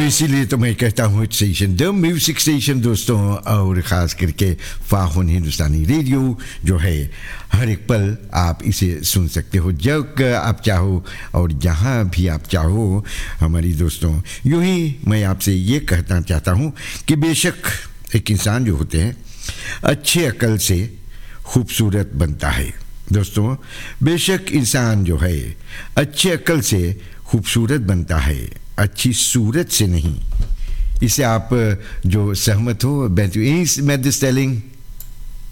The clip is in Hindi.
इसीलिए तो मैं कहता हूँ स्टेशन द म्यूजिक स्टेशन दोस्तों, और ख़ास करके फाहुन हिंदुस्तानी रेडियो जो है हर एक पल आप इसे सुन सकते हो जब आप चाहो और जहाँ भी आप चाहो हमारी दोस्तों। यूँ ही मैं आपसे ये कहना चाहता हूँ कि बेशक एक इंसान जो होते हैं अच्छे अकल से खूबसूरत बनता है दोस्तों। बेशक इंसान जो है अच्छे अकल से खूबसूरत बनता है, अच्छी सूरत से नहीं। इसे आप जो सहमत हो, bent to eens met de stelling?